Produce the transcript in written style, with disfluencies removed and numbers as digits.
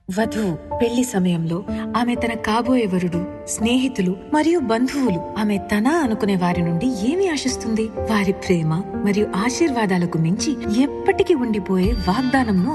వధువు పెళ్లి సమయంలో ఆమె తన కాబోయే వరుడు, స్నేహితులు మరియు బంధువులు ఆమె తన అనుకునే వారి నుండి ఏమి ఆశిస్తుంది? వారి ప్రేమ మరియు ఆశీర్వాదాలకు మించి ఎప్పటికీ ఉండిపోయే వాగ్దానంను